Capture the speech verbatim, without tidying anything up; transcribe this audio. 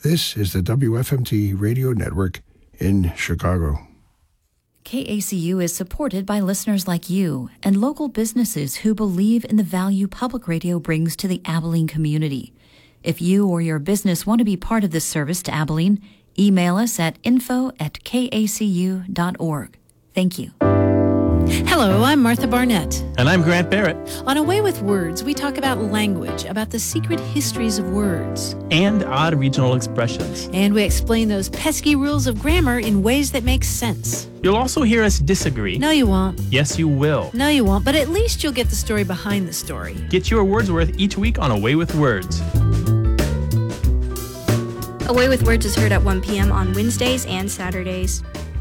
This is the W F M T Radio Network in Chicago. K A C U is supported by listeners like you and local businesses who believe in the value public radio brings to the Abilene community. If you or your business want to be part of this service to Abilene, email us at info at k a c u dot org. Thank you. Hello, I'm Martha Barnett. And I'm Grant Barrett. On A Way with Words, we talk about language, about the secret histories of words. And odd regional expressions. And we explain those pesky rules of grammar in ways that make sense. You'll also hear us disagree. No, you won't. Yes, you will. No, you won't, but at least you'll get the story behind the story. Get your words worth each week on A Way with Words. A Way with Words is heard at one p.m. on Wednesdays and Saturdays.